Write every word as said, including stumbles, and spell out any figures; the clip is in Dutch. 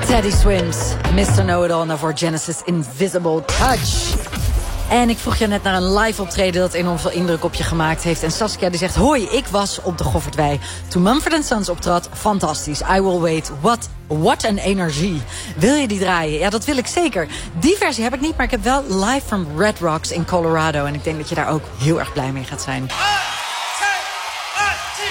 Teddy Swims, mister Know-It-All, nou voor Genesis Invisible Touch. En ik vroeg je net naar een live optreden dat enorm veel indruk op je gemaakt heeft. En Saskia die zegt, hoi, ik was op de Goffertwei toen Mumford and Sons optrad. Fantastisch, I will wait. What, what een energie. Wil je die draaien? Ja, dat wil ik zeker. Die versie heb ik niet, maar ik heb wel live from Red Rocks in Colorado. En ik denk dat je daar ook heel erg blij mee gaat zijn.